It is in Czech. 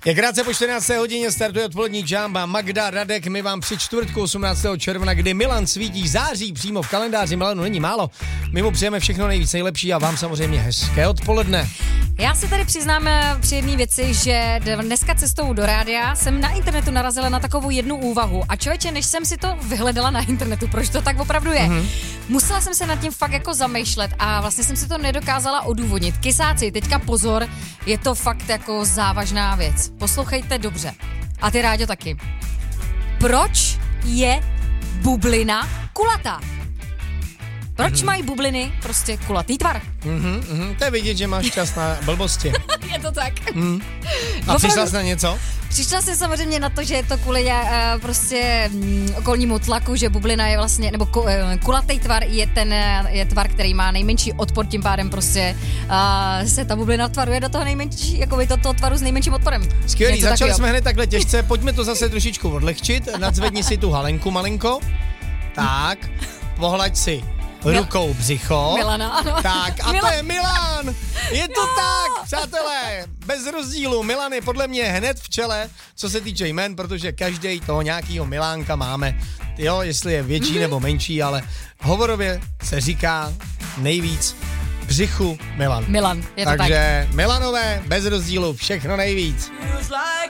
Je krátce po 14. hodině, startuje odpolední Jamba. Magda, Radek, my vám při čtvrtku 18. června, kdy Milan svítí září přímo v kalendáři, Milanu není málo. My mu přejeme všechno nejvíc nejlepší a vám samozřejmě hezké odpoledne. Já si tady přiznám při jedné věci, že dneska cestou do rádia jsem na internetu narazila na takovou jednu úvahu. A člověče, než jsem si to vyhledala na internetu, proč to tak opravdu je, musela jsem se nad tím fakt jako zamýšlet a vlastně jsem si to nedokázala odůvodnit. Kysáci, teďka pozor, je to fakt jako závažná věc. Poslouchejte dobře. A ty, Ráďo, taky. Proč je bublina kulatá? Proč mají bubliny prostě kulatý tvar? To je vidět, že máš čas na blbosti. Je to tak. A přišla jsi na něco? Přišla jsem samozřejmě na to, že je to kvůli prostě okolnímu tlaku, že bublina je vlastně, nebo kulatý tvar je tvar, který má nejmenší odpor, tím pádem prostě se ta bublina tvaruje do toho nejmenší, jako by toho tvaru s nejmenším odporem. Skvělý, začali jsme hned takhle těžce, pojďme to zase trošičku odlehčit, nadzvedni si tu halenku malinko, tak, pohlaď si rukou břicho. Milana, ano. Tak, a to je Milan! Je to tak, přátelé, bez rozdílu. Milan je podle mě hned v čele, co se týče jmen, protože každý toho nějakýho Milánka máme. Jo, jestli je větší nebo menší, ale hovorově se říká nejvíc břichu Milan. Milan, je to tak. Takže Milanové, bez rozdílu, všechno nejvíc.